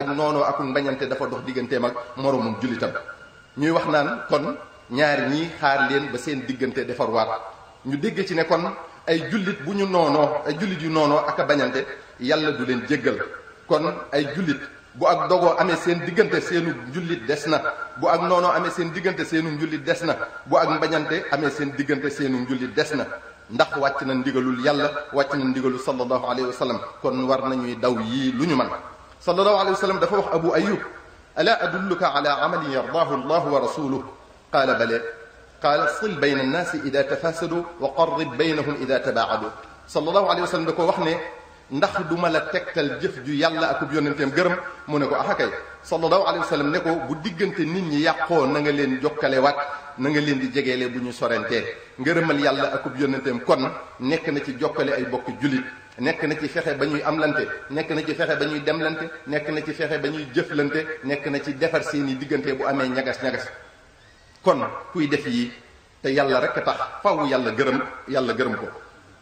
noonoo ak mbañante dafa dox digganteem ak moromum jullitam. ñuy wax naan kon ñaar ñii xaar leen ba seen diggante defar waat ñu dégg ci ne kon ay jullit bu ñu noonoo ay jullit yu noonoo ak a bañante yàlla du leen jéggal. kon ay jullit bu ak dogoo amee seen diggante seenu njullit des na, bu ak noonoo amee seen diggante seenu njullit des na, bu ak mbañante amee seen diggante seenu njullit des na, ndax wàcc na ndigalul yàlla, wàcc na ndigalul sallallahu alayhi wa sallam. kon war nañuy daw yii lu ñu mën. sallallahu alayhi wa sallam dafa wax Abu Ayyub: ala adulluka ala amalin yardaahu allahu wa rasuluhu qaala bale qaala sil bayna annaasi ida tafasadu wa qarrib baynahum ida tabaadu. sallallahu alayhi wa sallam da ko wax ne ndax duma la tegtal jëf ju yàlla akub yonenteem gërëm. mu ne ko ah kay. sallallahu alayhi wa sallam ne ko bu diggante nit ñi yàqoo na nga leen jokkalewaat, na nga leen di jegeele bu ñu sorentee. ngërëmal yàlla akub yonenteem kon nekk na ci jokkale ay bokk jullit, nekk na ci fexe ba ñuy amlante, nekk na ci fexe ba ñuy demlante, nekk na ci fexe ba ñuy jëflante, nekk na ci defar seeni diggante bu amee ñagas-ñagas. kon kuy def yi te yàlla rek tax faw yàlla gërëm ko.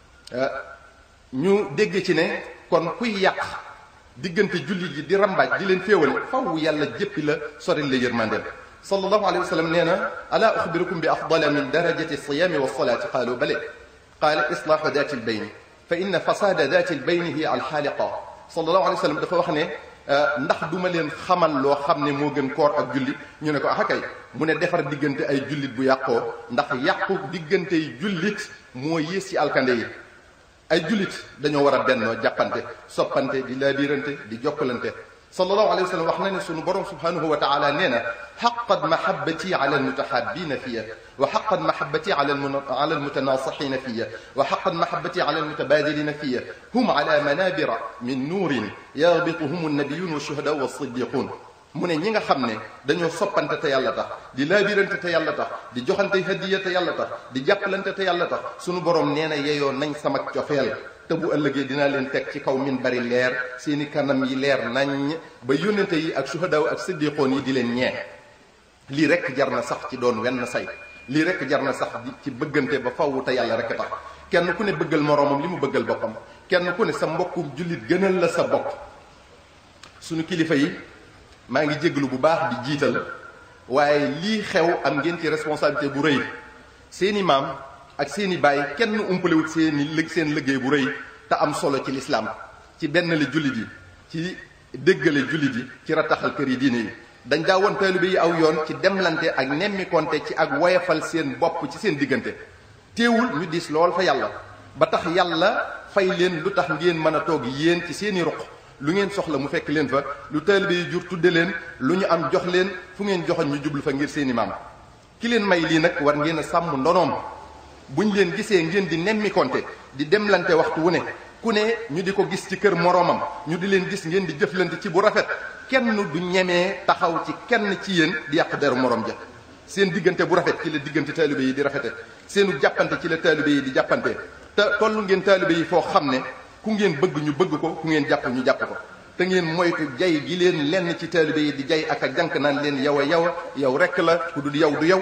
ñu dégg ci ne kon kuy yàq diggante jullit yi di rambaaj di leen féewale faw yàlla jëppi la sori la yërmandeem. sallallahu alayhi wa sallam nee na: ala uxbirukum bi afdala min darajati siyaami wa salaati qaalu bale qaala islaahu daati lbayni fa inna fasaada daati lbayni hiya alxaaliqa. sallallahu alayhi wa sallam dafa wax ne ndax duma leen xamal loo xam ne moo gën koor ak julli. ñu ne ko ah kay. mu ne defar diggante ay jullit bu yàqoo, ndax yàqu diggante yi jullit moo yées ci alkande yi. ay jullit dañoo war a bennoo, jàppante, soppante, di laabirante, di jokkalante. sallallahu alayhi wa sallam wax na ne sunu borom subhanahu wa taala nee na: xaqat mahabbati ala almutahabina fiya wa xaqat mahabbati ala almutanasixina fiya wa xaqat mahabbati ala almutabadilina fiya hum ala manabira min nuurin yarbituhum annabiyun wa shuhada wa siddiqun. mu ne ñi nga xam ne dañoo soppante te yàlla tax, di laabirante te yàlla tax, di joxante hadiya te yàlla tax, di jàppalante te yàlla tax, sunu borom nee na yeyoo nañ sama cofeel. te bu ëllëgee dinaa leen teg ci kaw min bari leer, seeni kanam yi leer nañ ba yónnente yi ak suhadaaw ak siddiqoon yi di leen ñee. lii rek jar na sax ci doon wenn say, lii rek jar na sax ci bëggante ba faww te yàlla rek tax. kenn ku ne bëggal moroomam li mu bëggal boppam, kenn ku ne sa mbokkum jullit gënal la sa bopp. sunu kilifa yi maa ngi jéglu bu baax di jiital, waaye lii xew am ngeen ci responsabilité bu rëy. seeni maam ak seeni baay kenn umpalewut seen liggéey bu rëy te am solo ci lislaam, ci benn li jullit yi, ci déggale jullit yi, ci rattaxal kër yi diine yi. dañ daa woon taalibe yi aw yoon ci demlante ak nemmikonte, ci ak woyafal seen bopp ci seen diggante. teewul ñu diis lool fa yàlla ba tax yàlla fay leen lu tax ngeen mën a toog yéen ci seeni ruq, lu ngeen soxla mu fekk leen fa, lu taalibe yi jur tudde leen, lu ñu am jox leen, fu ngeen joxoon ñu jublu fa ngir seeni maam. ki leen may lii nag war ngeen a sàmm ndonoom. buñ leen gisee ngeen di nemmikonte, di demlante waxtu wu ne, ku ne ñu di ko gis ci kër moroomam, ñu di leen gis ngeen di jëflante ci bu rafet, kenn du ñemee taxaw ci kenn ci yéen di yàq deru moroom ja. seen diggante bu rafet ci la diggante taalibe yi di rafete, seenu jàppante ci la taalibe yi di jàppante. te tollu ngeen taalibe yi foo xam ne ku ngeen bëgg ñu bëgg ko, ku ngeen jàpp ñu jàpp ko. te ngeen moytu jay gi leen lenn ci taalibe yi di jay ak a jànk naan leen yow a yow rekk la, ku dul yow du yow.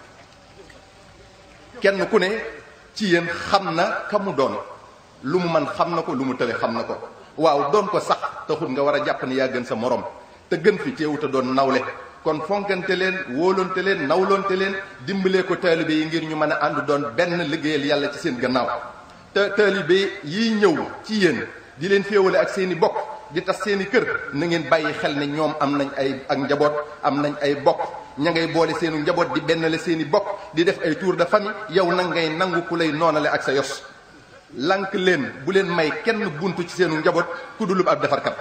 kenn ku ne ci yéen xam na ka mu doon, lu mu man xam na ko, lu mu tële xam na ko. waaw doon ko sax taxul nga war a jàpp ne yaa gën sa morom, te gën fi teewu te doon nawle. kon fonkante leen, wóolonte leen, nawlonte leen, dimbalee ko taalibe yi ngir ñu mën a ànd doon benn liggéeyal yàlla ci seen gannaaw. te taalibe yi ñëw ci yéen di leen féewale ak seen i bokk, di tas seen i kër, na ngeen bàyyi xel ne ñoom am nañ ak njaboot, am nañ ay bokk, ña ngay boole seenu njaboot di bennale seen i bokk, di def ay tour de famille. yow nag ngay nangu ku lay noonale ak sa yos. lank leen, bu leen may kenn buntu ci seenu njaboot ku dulub ab defarkat.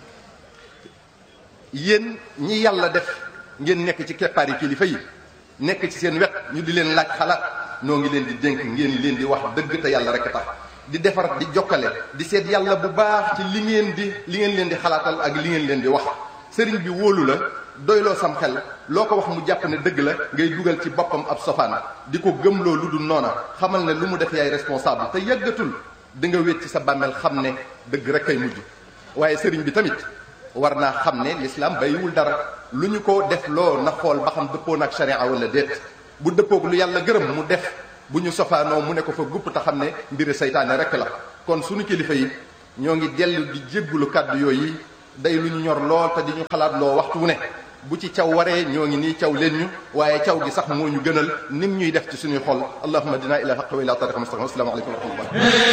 yéen ñi yàlla def ngeen nekk ci keppaari kilifa yi, nekk ci seen wet, ñu di leen laaj xalaat, noo ngi leen di dénk ngeen leen di wax dëgg te yàlla rek tax, di defar, di jokkale, di seet yàlla bu baax ci li ngeen leen di xalaatal ak li ngeen leen di wax. sëriñ bi wóolu la, doyloo sam xel, loo ko wax mu jàpp ne dëgg la, ngay dugal ci boppam ab sofaan, di ko gëmloo lu dul noona. xamal ne lu mu def yaay responsable, te yàggatul di nga wéet ci sa bàmmeel xam ne dëgg rek kay mujj. waaye sëriñ bi tamit war naa xam ne l'islam bàyyiwul dara, lu ñu ko def loo na xool ba xam dëppoo nag sharia wala déet. bu dëppoog lu yàlla gërëm mu def, bu ñu sofaanoo mu ne ko fa gupp te xam ne mbiri saytaane rek la. kon suñu kilifa yi ñoo ngi dellu di jéggulu kàddu yooyu, day lu ñu ñor lool te di ñu xalaat loo waxtu wu ne bu ci caw waree ñoo ngi nii caw leen ñu waaye caw gi sax moo ñu gënal nim ñuy def ci suñuy xol allahumma dinaa ila haqq wa ila tariqa mustaqim. Assalaamu alaykum wa rahmatullah.